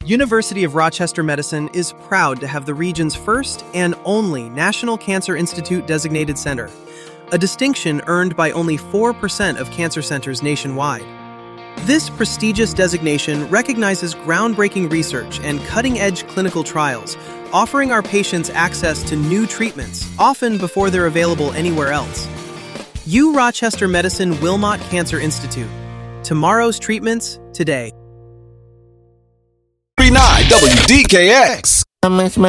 University of Rochester Medicine is proud to have the region's first and only National Cancer Institute designated center, a distinction earned by only 4% of cancer centers nationwide. This prestigious designation recognizes groundbreaking research and cutting-edge clinical trials, offering our patients access to new treatments, often before they're available anywhere else. U Rochester Medicine Wilmot Cancer Institute. Tomorrow's treatments today. 39 WDKX.